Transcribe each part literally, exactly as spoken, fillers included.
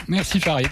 Merci Farid.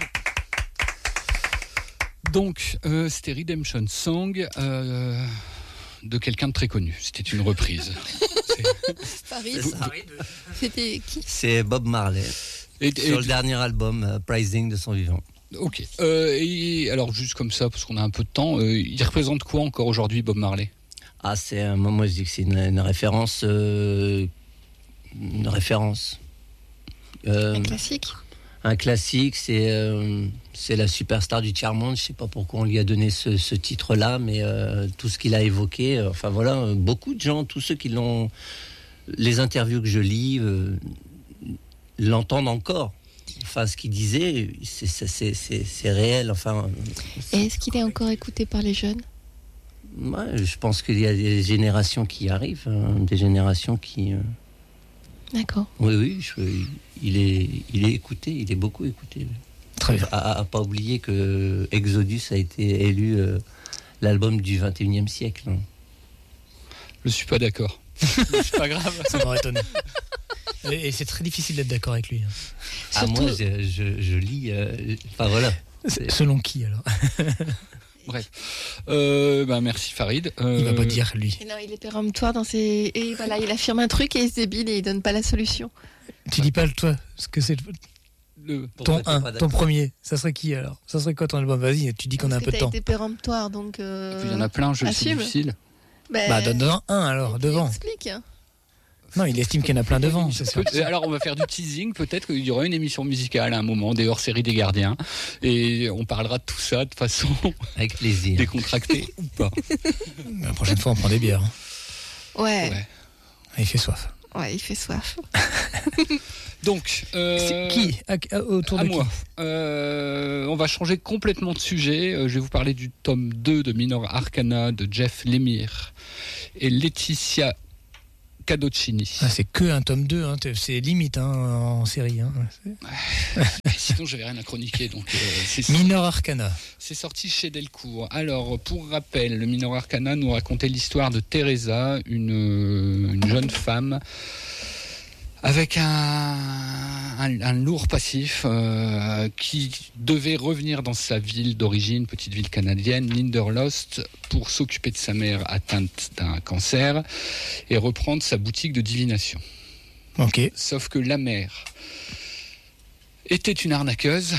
Donc, euh, c'était Redemption Song euh, de quelqu'un de très connu. C'était une reprise. Farid, c'était qui? C'est Bob Marley. Et, sur et, le dernier album, uh, Pricing de son vivant. Ok. Euh, et alors, juste comme ça, parce qu'on a un peu de temps, euh, il représente quoi encore aujourd'hui, Bob Marley? Ah, c'est un moi je dis que c'est une, une référence, euh, une référence. Euh, un classique. Un classique, c'est euh, c'est la superstar du tiers-monde. Je sais pas pourquoi on lui a donné ce, ce titre-là, mais euh, tout ce qu'il a évoqué, euh, enfin voilà, euh, beaucoup de gens, tous ceux qui l'ont, les interviews que je lis, euh, l'entendent encore. Enfin, ce qu'il disait, c'est, c'est, c'est, c'est, c'est réel. Enfin. Et est-ce qu'il est encore écouté par les jeunes? Ouais, je pense qu'il y a des générations qui arrivent, hein, des générations qui. Euh... D'accord. Oui, oui, je, il est, il est écouté, il est beaucoup écouté. Très bien. À, à pas oublier que Exodus a été élu euh, l'album du vingt et unième siècle. Hein. Je suis pas d'accord. C'est pas grave. Ça m'aurait étonné. Et, et c'est très difficile d'être d'accord avec lui. Hein. Ah, surtout... moi, je, je, je lis. Euh, enfin voilà. C'est... Selon qui alors? Bref, euh, bah merci Farid. Euh... Il va pas dire lui. Et non, il est péremptoire dans ses. Et voilà, il affirme un truc et il se débile et il donne pas la solution. Tu dis pas toi ce que c'est le ton un, ton premier. Ça serait qui alors? Ça serait quoi ton album? Vas-y, tu dis qu'on Parce a un peu de temps. T'as été péremptoire donc. Euh... Et puis il y en a plein, je le sais difficile. Ben... Bah donne-en un alors devant. Explique. Non, il estime qu'il y en a plein devant. C'est ça. Alors on va faire du teasing, peut-être qu'il y aura une émission musicale à un moment, des hors-séries des gardiens, et on parlera de tout ça de façon avec plaisir, décontractée ou pas. La prochaine fois on prend des bières. Ouais. ouais. Il fait soif. Ouais, il fait soif. Donc, euh, c'est qui à, à, autour à de moi. qui euh, On va changer complètement de sujet. Euh, je vais vous parler du tome deux de Minor Arcana de Jeff Lemire et Laetitia Cadocini. Ah, c'est que un tome deux, hein. C'est limite hein, en série. Hein. Sinon, j'avais rien à chroniquer. Donc, euh, c'est Minor Arcana. C'est sorti chez Delcourt. Alors, pour rappel, le Minor Arcana nous racontait l'histoire de Teresa, une, une jeune femme avec un, un, un lourd passif euh, qui devait revenir dans sa ville d'origine, petite ville canadienne, Linderlost, pour s'occuper de sa mère atteinte d'un cancer et reprendre sa boutique de divination. Ok. Sauf que la mère était une arnaqueuse.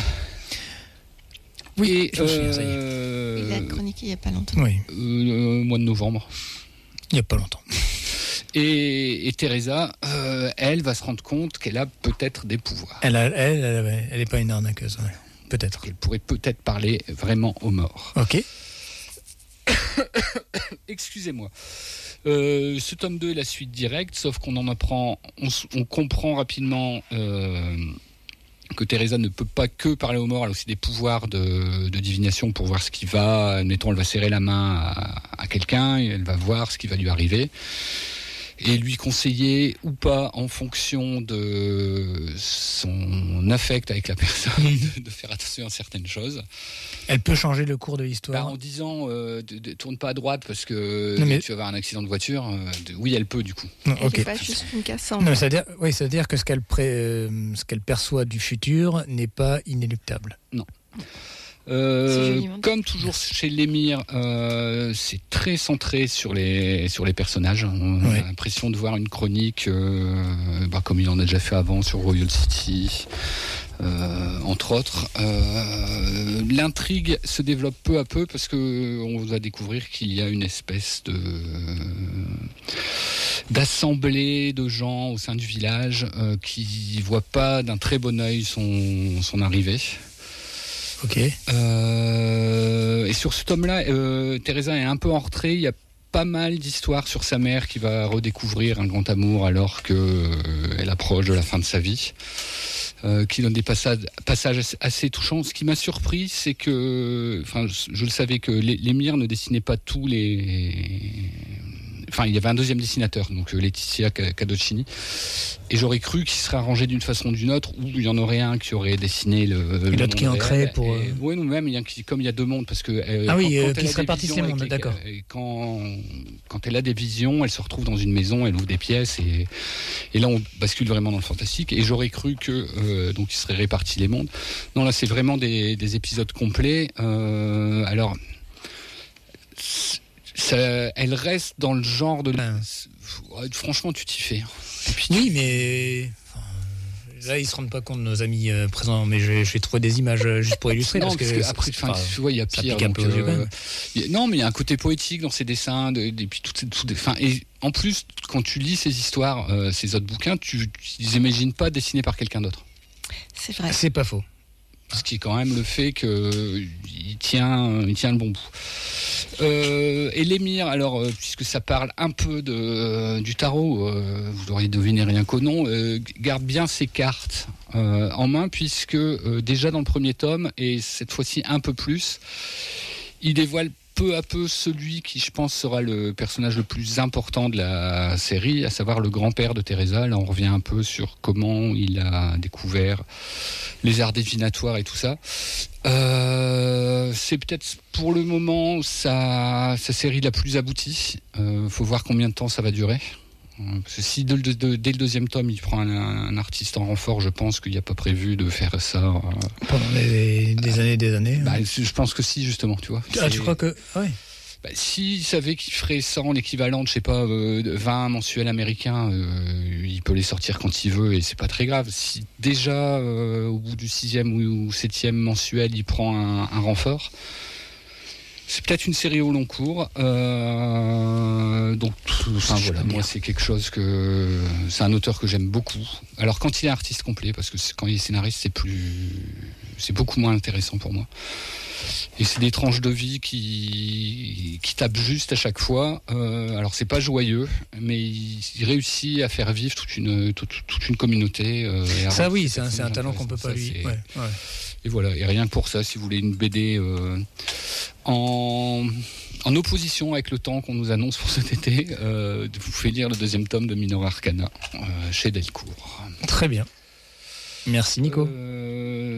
Oui, et, je me souviens, ça y est. Euh, il a chroniqué il n'y a pas longtemps. Oui. Euh, mois de novembre. Il n'y a pas longtemps. Et, et Teresa, euh, elle va se rendre compte qu'elle a peut-être des pouvoirs. Elle, a, elle, elle, elle est pas une arnaqueuse, ouais. Peut-être. Elle pourrait peut-être parler vraiment aux morts. Ok. Excusez-moi. Euh, ce tome deux est la suite directe, sauf qu'on en apprend, on, on comprend rapidement euh, que Teresa ne peut pas que parler aux morts, elle a aussi des pouvoirs de, de divination pour voir ce qui va. Admettons, elle va serrer la main à, à quelqu'un et elle va voir ce qui va lui arriver. Et lui conseiller ou pas en fonction de son affect avec la personne de, de faire attention à certaines choses. Elle peut changer le cours de l'histoire. Bah, en disant euh, de, de, tourne pas à droite parce que non, mais... tu vas avoir un accident de voiture. Euh, de, oui, elle peut du coup. Non, elle okay. n'est pas juste une cassante. Non, c'est-à-dire, oui, c'est-à-dire que ce qu'elle, pré, euh, ce qu'elle perçoit du futur n'est pas inéluctable. Non. Euh, comme toujours chez Lemire, euh, c'est très centré sur les sur les personnages. On ouais. a l'impression de voir une chronique, euh, bah, comme il en a déjà fait avant sur Royal City, euh, entre autres. Euh, l'intrigue se développe peu à peu parce que on va découvrir qu'il y a une espèce de d'assemblée de gens au sein du village euh, qui voient pas d'un très bon œil son son arrivée. Ok. Euh, et sur ce tome-là, euh, Teresa est un peu en retrait. Il y a pas mal d'histoires sur sa mère qui va redécouvrir un grand amour alors qu'elle euh, approche de la fin de sa vie, euh, qui donne des passages, passages assez, assez touchants. Ce qui m'a surpris, c'est que, enfin, je, je le savais que Lemire ne dessinait pas tous les, enfin, il y avait un deuxième dessinateur, donc euh, Laetitia Cadocini, et j'aurais cru qu'il serait arrangé d'une façon ou d'une autre, ou il y en aurait un qui aurait dessiné le. Et l'autre qui en crée pour. Et, oui, nous même, il y a, comme il y a deux mondes, parce que. Euh, ah quand, oui, quand euh, qui se répartissent les mondes, d'accord. Et quand, quand elle a des visions, elle se retrouve dans une maison, elle ouvre des pièces, et, et là, on bascule vraiment dans le fantastique. Et j'aurais cru que euh, donc il serait réparti les mondes. Non, là, c'est vraiment des, des épisodes complets. Euh, alors. Ça, elle reste dans le genre de. Ben. Franchement, tu t'y fais. Oui, mais. Là, ils se rendent pas compte, nos amis euh, présents, mais je, je vais trouver des images euh, juste pour illustrer. Non, parce, parce que, que après, fin, tu vois, il y a pire. Donc, euh, y a, non, mais il y a un côté poétique dans ces dessins, de, de, et puis toutes ces, toutes, fin, et en plus, quand tu lis ces histoires, euh, ces autres bouquins, tu les imagines pas dessinés par quelqu'un d'autre. C'est vrai. C'est pas faux. Ce qui est quand même le fait que il tient, il tient le bon bout. Euh, et l'émir, alors euh, puisque ça parle un peu de euh, du tarot, euh, vous auriez deviné rien qu'au nom, euh, garde bien ses cartes euh, en main, puisque euh, déjà dans le premier tome, et cette fois-ci un peu plus, il dévoile peu à peu celui qui, je pense, sera le personnage le plus important de la série, à savoir le grand-père de Teresa. Là, on revient un peu sur comment il a découvert les arts divinatoires et tout ça. Euh, c'est peut-être pour le moment sa, sa série la plus aboutie. Euh, faut voir combien de temps ça va durer. Parce que si dès le, de, dès le deuxième tome il prend un, un artiste en renfort, je pense qu'il n'y a pas prévu de faire ça euh, pendant des, des années et des années. Bah, je pense que si, justement, tu vois. Ah, tu crois que ah ouais. Bah, s'il savait qu'il ferait ça en équivalent de, je sais pas, euh, vingt mensuels américains, euh, il peut les sortir quand il veut et c'est pas très grave. Si déjà, euh, au bout du sixième ou septième mensuel, il prend un, un renfort, c'est peut-être une série au long cours. Euh, donc, enfin voilà, moi c'est quelque chose que c'est un auteur que j'aime beaucoup. Alors quand il est artiste complet, parce que quand il est scénariste, c'est plus, c'est beaucoup moins intéressant pour moi. Et c'est des tranches de vie qui qui tapent juste à chaque fois. Euh, alors c'est pas joyeux, mais il, il réussit à faire vivre toute une toute, toute une communauté. Euh, ça oui, c'est un, c'est un talent qu'on peut pas ça, lui. Ouais, ouais. Et voilà. Et rien que pour ça, si vous voulez une B D euh, en en opposition avec le temps qu'on nous annonce pour cet été, euh, vous pouvez lire le deuxième tome de Minor Arcana euh, chez Delcourt. Très bien. Merci Nico. Euh,